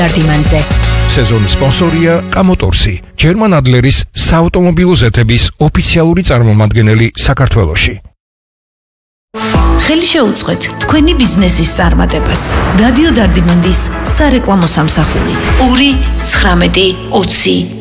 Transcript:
დარდიმანზე. სეზონის სპონსორია კამოტორსი, ჯერმან ადლერის საავტომობილო ზეთების ოფიციალური წარმომადგენელი საქართველოში. ხელი შეუწყეთ თქვენი ბიზნესის წარმატებას. რადიო დარდიმანდის სარეკლამო სამსახური 2 19 20